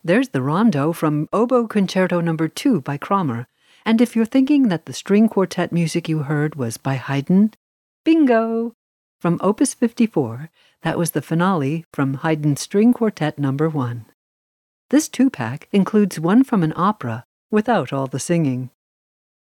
There's the rondo from Oboe Concerto No. 2 by Kramer. And if you're thinking that the string quartet music you heard was by Haydn, bingo! From Opus 54, that was the finale from Haydn's String Quartet No. 1. This 2-pack includes one from an opera without all the singing.